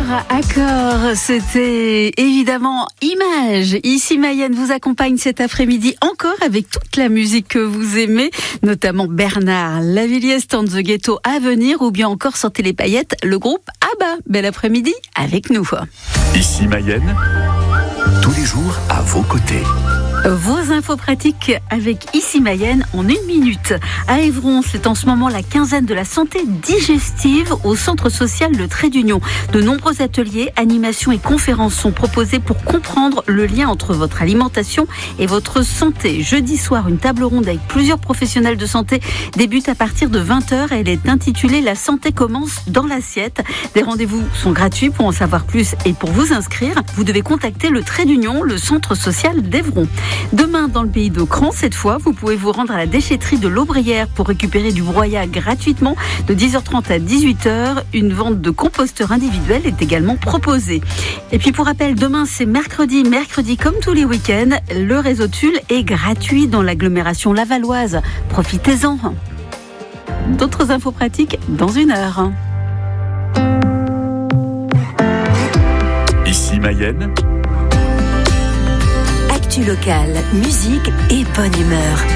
Accord, c'était évidemment Image. Ici Mayenne vous accompagne cet après-midi encore avec toute la musique que vous aimez, notamment Bernard Lavilliers, Stand the Ghetto à venir, ou bien encore Sortez les paillettes, le groupe ABBA. Bel après-midi avec nous. Ici Mayenne, tous les jours à vos côtés. Vos infos pratiques avec Ici Mayenne en 1 minute. À Évron, c'est en ce moment la quinzaine de la santé digestive au centre social Le Trait d'Union. De nombreux ateliers, animations et conférences sont proposés pour comprendre le lien entre votre alimentation et votre santé. Jeudi soir, une table ronde avec plusieurs professionnels de santé débute à partir de 20h. Elle est intitulée La santé commence dans l'assiette. Des rendez-vous sont gratuits. Pour en savoir plus et pour vous inscrire, vous devez contacter Le Trait d'Union, le centre social d'Évron. Demain, dans le pays d'Aucran, cette fois, vous pouvez vous rendre à la déchetterie de l'Aubrière pour récupérer du broyat gratuitement de 10h30 à 18h. Une vente de composteurs individuels est également proposée. Et puis pour rappel, demain c'est mercredi comme tous les week-ends, le réseau Tulle est gratuit dans l'agglomération lavalloise. Profitez-en. D'autres infos pratiques dans 1 heure. Ici Mayenne, Actu locale, musique et bonne humeur.